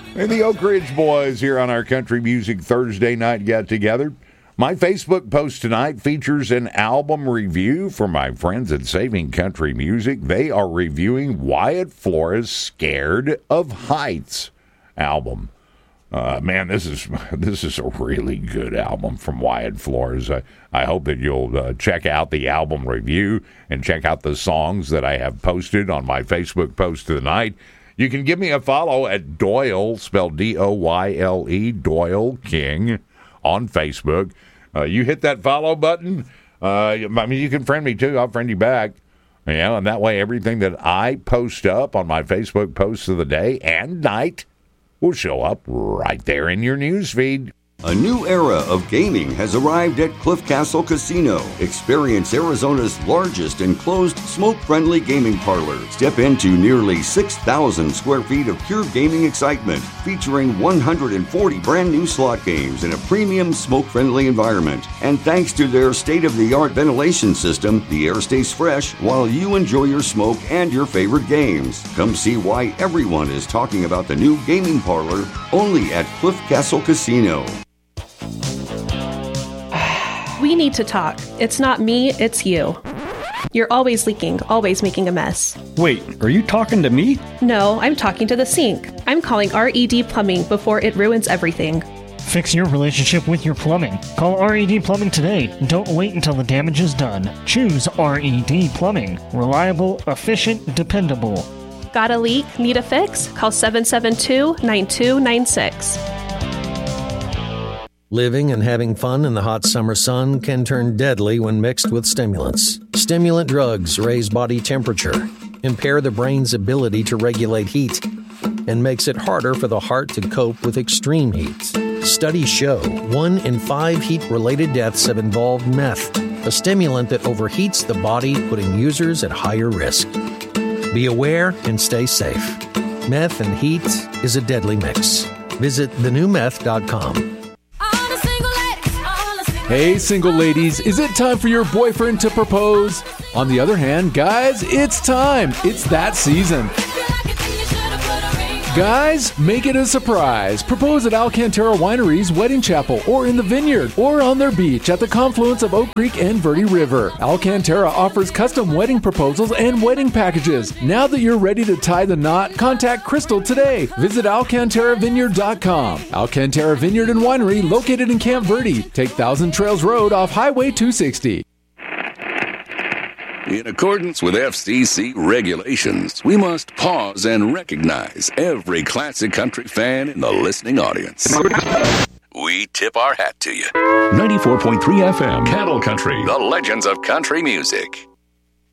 And the Oak Ridge Boys here on our Country Music Thursday night get-together. My Facebook post tonight features an album review from my friends at Saving Country Music. They are reviewing Wyatt Flores' Scared of Heights album. Man, this is a really good album from Wyatt Flores. I hope that you'll check out the album review and check out the songs that I have posted on my Facebook post tonight. You can give me a follow at Doyle, spelled D-O-Y-L-E, Doyle King, on Facebook. You hit that follow button. I mean, you can friend me too. I'll friend you back. And that way everything that I post up on my Facebook posts of the day and night will show up right there in your news feed. A new era of gaming has arrived at Cliff Castle Casino. Experience Arizona's largest enclosed smoke-friendly gaming parlor. Step into nearly 6,000 square feet of pure gaming excitement, featuring 140 brand new slot games in a premium smoke-friendly environment. And thanks to their state-of-the-art ventilation system, the air stays fresh while you enjoy your smoke and your favorite games. Come see why everyone is talking about the new gaming parlor only at Cliff Castle Casino. We need to talk. It's not me, it's you. You're always leaking, always making a mess. Wait, are you talking to me? No, I'm talking to the sink. I'm calling RED Plumbing before it ruins everything. Fix your relationship with your plumbing. Call RED Plumbing today. Don't wait until the damage is done. Choose RED Plumbing. Reliable, efficient, dependable. Got a leak? Need a fix? Call 772-9296. Living and having fun in the hot summer sun can turn deadly when mixed with stimulants. Stimulant drugs raise body temperature, impair the brain's ability to regulate heat, and makes it harder for the heart to cope with extreme heat. Studies show 1 in 5 heat-related deaths have involved meth, a stimulant that overheats the body, putting users at higher risk. Be aware and stay safe. Meth and heat is a deadly mix. Visit thenewmeth.com. Hey, single ladies, is it time for your boyfriend to propose? On the other hand, guys, it's time. It's that season. Guys, make it a surprise. Propose at Alcantara Winery's Wedding Chapel or in the Vineyard or on their beach at the confluence of Oak Creek and Verde River. Alcantara offers custom wedding proposals and wedding packages. Now that you're ready to tie the knot, contact Crystal today. Visit AlcantaraVineyard.com. Alcantara Vineyard and Winery located in Camp Verde. Take Thousand Trails Road off Highway 260. In accordance with FCC regulations, we must pause and recognize every classic country fan in the listening audience. We tip our hat to you. 94.3 FM, Cattle Country. The legends of country music.